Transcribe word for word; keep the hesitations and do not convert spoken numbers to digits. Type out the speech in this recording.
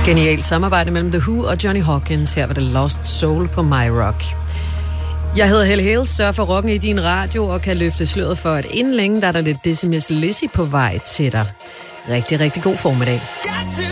Genialt samarbejde mellem The Who og Johnny Hawkins. Her var det Lost Soul på My Rock. Jeg hedder Helle Hale, sørger for rocken i din radio og kan løfte sløret for, at inden længe der er der lidt Decimus Lizzy på vej til dig. Rigtig, rigtig god formiddag.